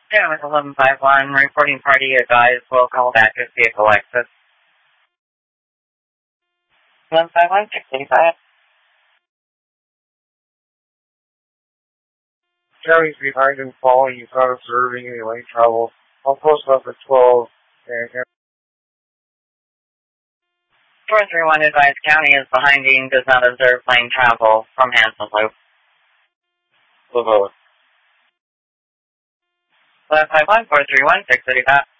Yeah, with 1151, reporting party advised, will call back if vehicle exits. 1151, 685. Jerry's behind and following. He's not observing any lane travel. I'll post up at 12. And 431 advised county is behind you and does not observe lane travel from Hanson Loop. 1151, 1151, 431, 685.